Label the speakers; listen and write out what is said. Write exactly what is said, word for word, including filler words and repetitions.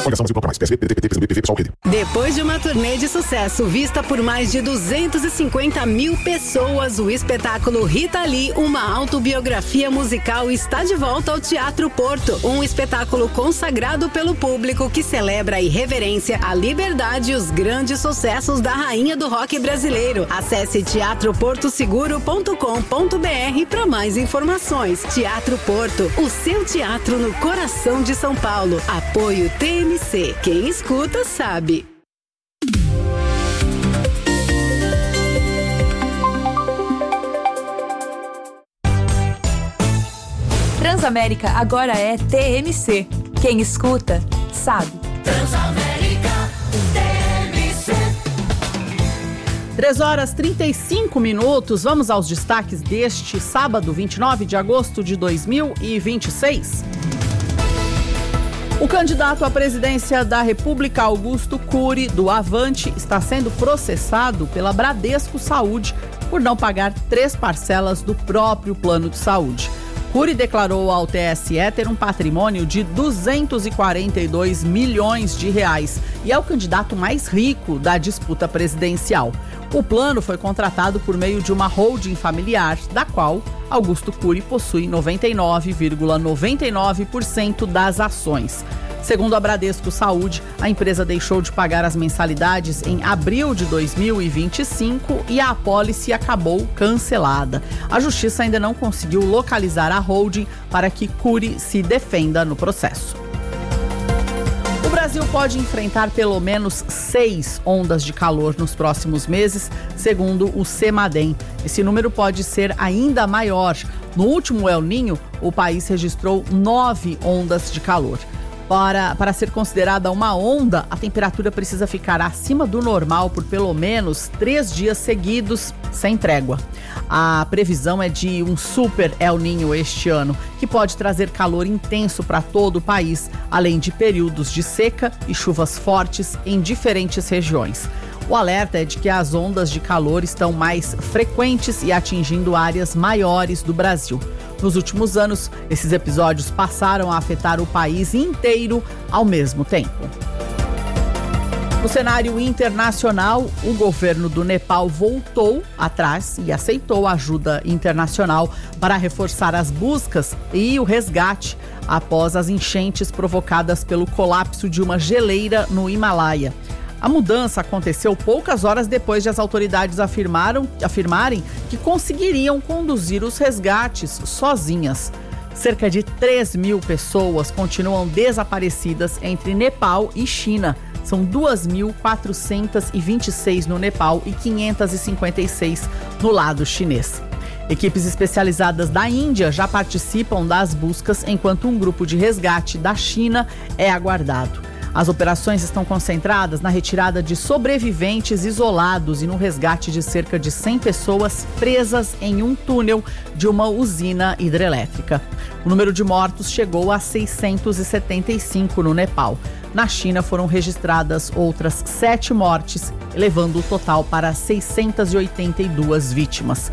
Speaker 1: Depois de uma turnê de sucesso vista por mais de duzentas e cinquenta mil pessoas, o espetáculo Rita Lee, uma autobiografia musical, está de volta ao Teatro Porto. Um espetáculo consagrado pelo público que celebra a irreverência, a liberdade e os grandes sucessos da rainha do rock brasileiro. Acesse teatro porto seguro ponto com ponto b r para mais informações. Teatro Porto, o seu teatro no coração de São Paulo. Apoio T M C. Quem escuta sabe.
Speaker 2: Transamérica agora é T M C. Quem escuta sabe.
Speaker 3: Transamérica T M C.
Speaker 4: três horas e trinta e cinco minutos. Vamos aos destaques deste sábado, vinte e nove de agosto de dois mil e vinte e seis. O candidato à presidência da República, Augusto Cury, do Avante, está sendo processado pela Bradesco Saúde por não pagar três parcelas do próprio plano de saúde. Cury declarou ao T S E ter um patrimônio de duzentos e quarenta e dois milhões de reais e é o candidato mais rico da disputa presidencial. O plano foi contratado por meio de uma holding familiar, da qual Augusto Cury possui noventa e nove vírgula noventa e nove por cento das ações. Segundo a Bradesco Saúde, a empresa deixou de pagar as mensalidades em abril de dois mil e vinte e cinco e a apólice acabou cancelada. A justiça ainda não conseguiu localizar a holding para que Cury se defenda no processo. O Brasil pode enfrentar pelo menos seis ondas de calor nos próximos meses, segundo o CEMADEM. Esse número pode ser ainda maior. No último El Niño, o país registrou nove ondas de calor. Para, para ser considerada uma onda, a temperatura precisa ficar acima do normal por pelo menos três dias seguidos, sem trégua. A previsão é de um super El Niño este ano, que pode trazer calor intenso para todo o país, além de períodos de seca e chuvas fortes em diferentes regiões. O alerta é de que as ondas de calor estão mais frequentes e atingindo áreas maiores do Brasil. Nos últimos anos, esses episódios passaram a afetar o país inteiro ao mesmo tempo. No cenário internacional, o governo do Nepal voltou atrás e aceitou ajuda internacional para reforçar as buscas e o resgate após as enchentes provocadas pelo colapso de uma geleira no Himalaia. A mudança aconteceu poucas horas depois de as autoridades afirmaram, afirmarem que conseguiriam conduzir os resgates sozinhas. Cerca de três mil pessoas continuam desaparecidas entre Nepal e China. São duas mil quatrocentas e vinte e seis no Nepal e quinhentas e cinquenta e seis no lado chinês. Equipes especializadas da Índia já participam das buscas, enquanto um grupo de resgate da China é aguardado. As operações estão concentradas na retirada de sobreviventes isolados e no resgate de cerca de cem pessoas presas em um túnel de uma usina hidrelétrica. O número de mortos chegou a seiscentos e setenta e cinco no Nepal. Na China foram registradas outras sete mortes, elevando o total para seiscentas e oitenta e duas vítimas.